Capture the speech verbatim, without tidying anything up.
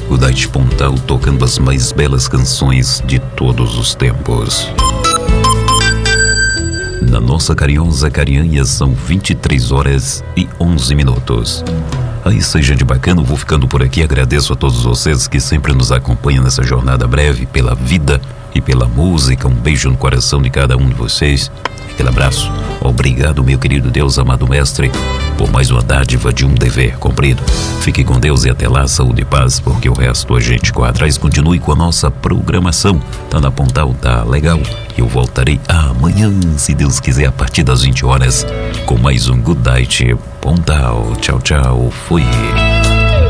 Good Night Pontal, tocando as mais belas canções de todos os tempos. Na nossa carinhosa Carinhanha são vinte e três horas e onze minutos. Aí, seja de bacana, eu vou ficando por aqui. Agradeço a todos vocês que sempre nos acompanham nessa jornada breve pela vida e pela música. Um beijo no coração de cada um de vocês. Aquele abraço. Obrigado, meu querido Deus, amado mestre, por mais uma dádiva de um dever cumprido. Fique com Deus e até lá, saúde e paz, porque o resto a gente corre atrás. Continue com a nossa programação. Tá na Pontal, tá legal. Eu voltarei amanhã, se Deus quiser, a partir das vinte horas, com mais um Good Night Pontal. Tchau, tchau. Fui.